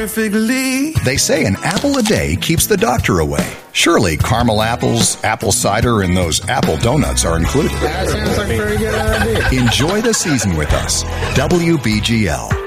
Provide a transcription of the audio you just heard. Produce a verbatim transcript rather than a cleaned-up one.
perfectly. They say an apple a day keeps the doctor away. Surely caramel apples, apple cider, and those apple donuts are included. That sounds like a pretty good idea. Enjoy the season with us. W B G L.